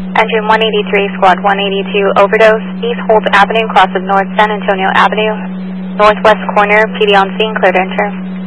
Engine 183, Squad 182, overdose, East Holt Avenue, cross of North San Antonio Avenue, northwest corner, PD on scene, clear to enter.